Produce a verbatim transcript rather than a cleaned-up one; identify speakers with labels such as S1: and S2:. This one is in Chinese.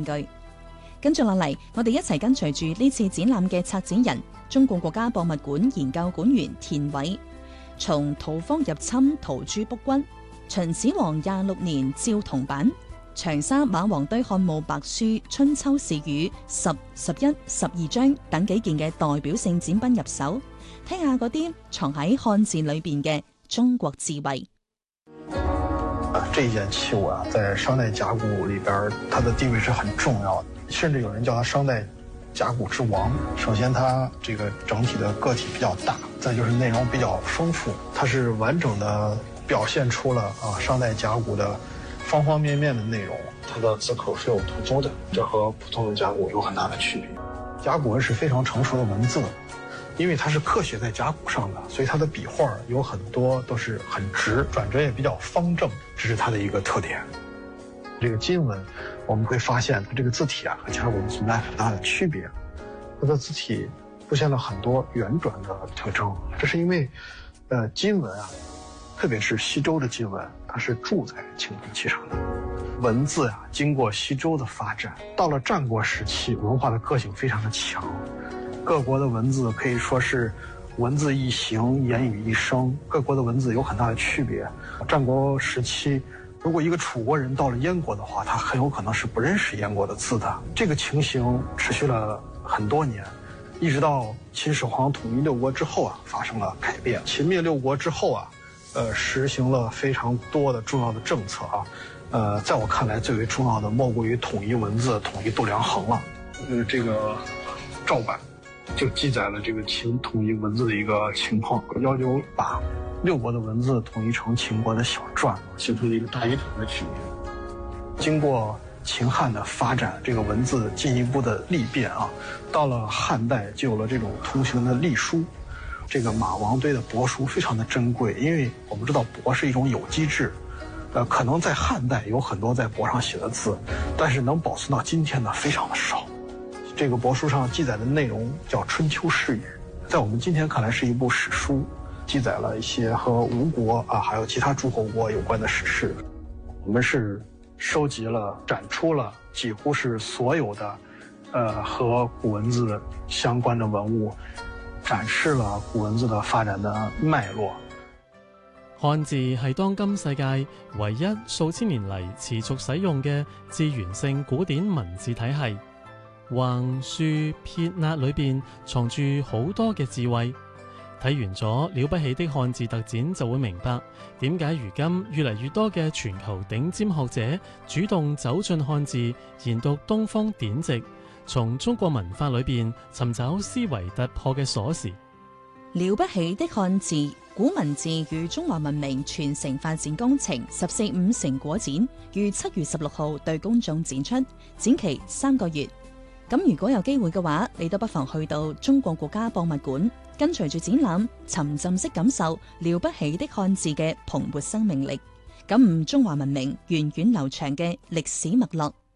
S1: 據。跟住落嚟，我哋一齊跟隨住呢次展覽嘅策展人，中國國家博物館研究館員田偉，從土方入侵陶朱卜君、秦始皇廿六年照銅版、長沙馬王堆漢墓白書春秋時語十、十一、十二章等幾件嘅代表性展品入手，睇下嗰啲藏喺漢字裏邊嘅中國智慧。
S2: 這一件器物啊，在商代甲骨裏邊，它的地位是很重要的，甚至有人叫它商代甲骨之王。首先，它這個整體的個體比較大，再就是內容比較豐富，它是完整的表現出了啊商代甲骨的方方面面的內容。它的字口是有突出的，這和普通的甲骨有很大的區別。甲骨文是非常成熟的文字，因為它是刻寫在甲骨上的，所以它的筆畫有很多都是很直，轉折也比較方正，這是它的一個特點。這個金文，我們會發現它這個字體啊和甲骨文存在很大的區別，它的字體出現了很多圓轉的特徵，這是因為，呃，金文啊，特別是西周的金文，它是鑄在青銅器上的。文字啊，經過西周的發展，到了戰國時期，文化的個性非常的強。各國的文字可以說是文字一形，言語一聲，各國的文字有很大的區別。戰國時期，如果一個楚國人到了燕國的話，他很有可能是不認識燕國的字的。這個情形持續了很多年，一直到秦始皇統一六國之後啊，發生了改變。秦滅六國之後啊，呃，實行了非常多的重要的政策啊。呃，在我看來，最為重要的莫過於統一文字、統一度量衡了。呃，這個趙版就記載了這個秦統一文字的一個情況，要求把六國的文字統一成秦國的小篆，形成了一個大一統的局面。經過秦漢的發展，這個文字進一步的歷變啊，到了漢代就有了這種通行的隸書。這個馬王堆的帛書非常的珍貴，因為我們知道帛是一種有機質，呃，可能在漢代有很多在帛上寫的字，但是能保存到今天的非常的少。這個帛書上記載的內容叫《春秋世語》，在我們今天看來是一部史書，記載了一些和吳國啊，還有其他諸侯國有關的史事。我們是收集了、展出了幾乎是所有的，呃，和古文字相關的文物，展示了古文字的發展的脈絡。
S3: 漢字係當今世界唯一數千年嚟持續使用嘅字源性古典文字體系。橫豎撇捺裏邊藏住好多嘅智慧。睇完咗了不起的漢字特展，就會明白點解如今越嚟越多嘅全球頂尖學者主動走進漢字，研讀東方典籍，從中國文化裏邊尋找思維突破嘅鎖匙。
S1: 了不起的漢字古文字與中華文明傳承發展工程十四五成果展於七月十六號對公眾展出，展期三個月。咁如果有機會嘅話，你都不妨去到中國國家博物館，跟隨住展覽，沉浸式感受了不起的漢字嘅蓬勃生命力，感悟中華文明源遠流長嘅歷史脈絡。